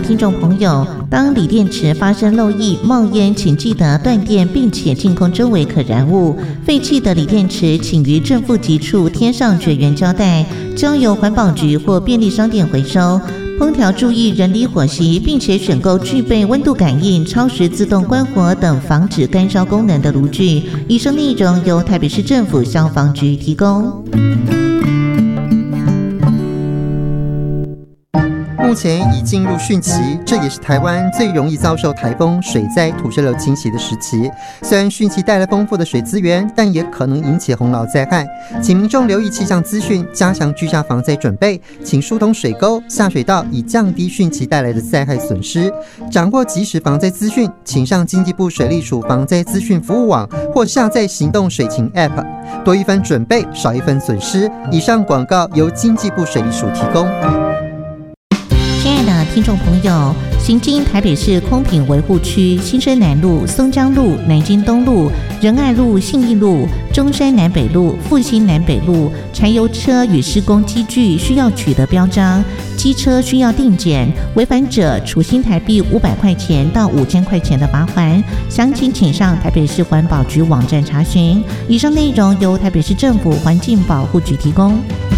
听众朋友，当锂电池发生漏液、冒烟，请记得断电，并且净空周围可燃物。废弃的锂电池，请于正负极处贴上绝缘胶带，交由环保局或便利商店回收。烹调注意人离火熄，并且选购具备温度感应、超时自动关火等防止干烧功能的炉具。以上内容由台北市政府消防局提供。 目前已进入汛期，这也是台湾最容易遭受台风、水灾、土石流侵袭的时期。虽然汛期带来丰富的水资源，但也可能引起洪涝灾害，请民众留意气象资讯，加强居家防灾准备，请疏通水沟、下水道，以降低汛期带来的灾害损失。掌握即时防灾资讯，请上经济部水利署防灾资讯服务网或下载行动水情 App， 多一分准备，少一分损失。以上广告由经济部水利署提供。 亲爱的听众朋友，行经台北市空品维护区新生南路、松江路、南京东路、仁爱路、信义路、中山南北路、复兴南北路，柴油车与施工机具需要取得标章，机车需要定检，违反者处新台币500块钱到5000块钱的罚锾。详情请上台北市环保局网站查询。以上内容由台北市政府环境保护局提供。